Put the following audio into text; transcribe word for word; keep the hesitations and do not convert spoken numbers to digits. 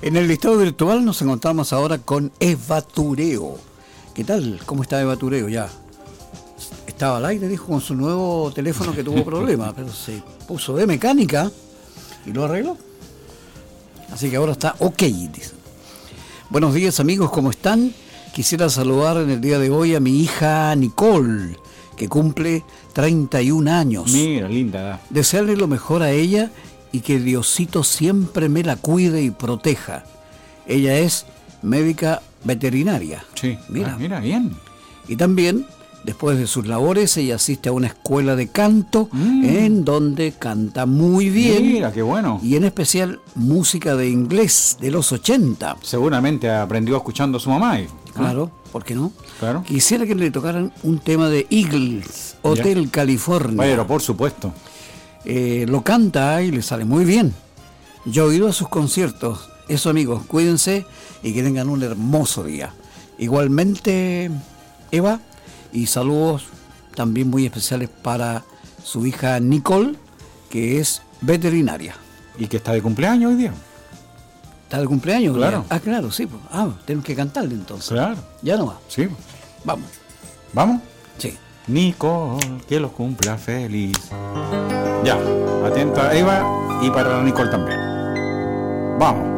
En el listado virtual nos encontramos ahora con Eva Tureo. ¿Qué tal? ¿Cómo está Eva Tureo? Ya estaba al aire, dijo, con su nuevo teléfono que tuvo problemas, pero se puso de mecánica y lo arregló. Así que ahora está ok, dice. Buenos días, amigos, ¿cómo están? Quisiera saludar en el día de hoy a mi hija Nicole, que cumple treinta y un años. Mira, linda. Desearle lo mejor a ella y que Diosito siempre me la cuide y proteja. Ella es médica veterinaria. Sí, mira, ah, mira, bien. Y también, después de sus labores, ella asiste a una escuela de canto mm. en donde canta muy bien. Mira, qué bueno. Y en especial música de inglés de los ochenta. Seguramente aprendió escuchando a su mamá. ¿eh? Claro, ¿por qué no? Claro. Quisiera que le tocaran un tema de Eagles, Hotel ya. California. Pero por supuesto. Eh, lo canta y le sale muy bien. Yo he ido a sus conciertos. Eso, amigos, cuídense y que tengan un hermoso día. Igualmente, Eva, y saludos también muy especiales para su hija Nicole, que es veterinaria. ¿Y que está de cumpleaños hoy día? ¿Está de cumpleaños? Claro. Ah, claro, sí. Ah, tenemos que cantarle entonces. Claro. Ya no va. Sí. Vamos. ¿Vamos? Sí. Nicole, que los cumpla feliz. Ya, atenta Eva y para Nicole también. Vamos.